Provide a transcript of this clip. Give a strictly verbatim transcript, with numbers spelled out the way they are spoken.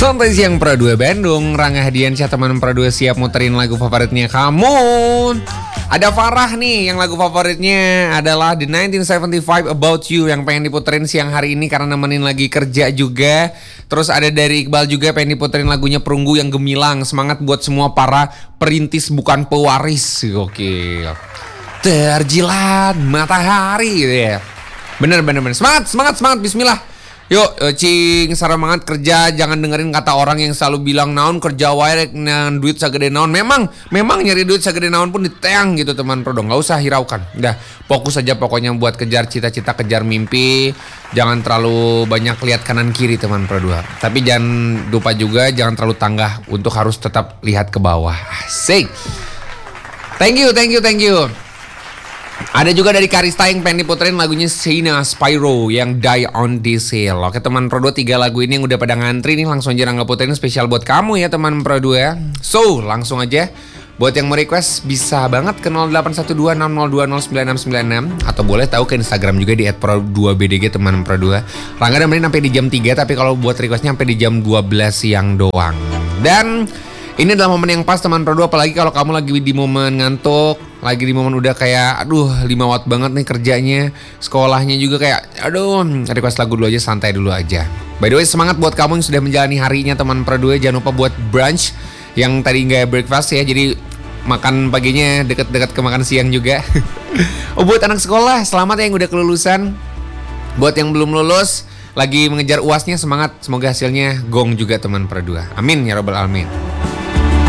Santai Siang Pro dua Bandung, Rangga Hadiansyah teman Pro dua siap muterin lagu favoritnya kamu. Ada Farah nih yang lagu favoritnya adalah The nineteen seventy-five About You yang pengen diputerin siang hari ini karena nemenin lagi kerja juga. Terus ada dari Iqbal juga pengen diputerin lagunya Perunggu yang gemilang. Semangat buat semua para perintis bukan pewaris. Oke. Terjilat matahari gitu ya. Bener bener bener. Semangat semangat semangat. Bismillah. Yuk, cing, saramangat kerja, jangan dengerin kata orang yang selalu bilang naon kerja wae dengan duit sagede naon. Memang, memang nyari duit sagede naon pun diteang gitu teman Pro. Nggak usah hiraukan. Udah, fokus aja pokoknya buat kejar cita-cita, kejar mimpi. Jangan terlalu banyak lihat kanan kiri teman Pro dua. Tapi jangan lupa juga jangan terlalu tanggah untuk harus tetap lihat ke bawah. Asik. Thank you, thank you, thank you. Ada juga dari Karista yang pengen diputerin lagunya Sheena Spyro yang Die on This Hill. Oke teman Pro dua, tiga lagu ini yang udah pada ngantri nih, langsung aja Rangga puterin spesial buat kamu ya teman Pro dua. So langsung aja buat yang mau request bisa banget ke nol delapan satu dua enam nol dua nol sembilan enam sembilan enam atau boleh tahu ke Instagram juga di et pro dua b d g teman Pro dua. Rangga nemenin sampai di jam tiga, tapi kalau buat requestnya sampai di jam dua belas siang doang. Dan ini adalah momen yang pas teman Pro dua, apalagi kalau kamu lagi di momen ngantuk, lagi di momen udah kayak aduh lima watt banget nih kerjanya, sekolahnya juga kayak aduh request lagu dulu aja, santai dulu aja. By the way, semangat buat kamu yang sudah menjalani harinya teman Pro dua. Jangan lupa buat brunch yang tadi nggak breakfast ya, jadi makan paginya deket-deket ke makan siang juga. Oh, buat anak sekolah selamat ya yang udah kelulusan. Buat yang belum lulus lagi mengejar U A Snya, semangat, semoga hasilnya gong juga teman Pro dua. Amin ya robbal alamin.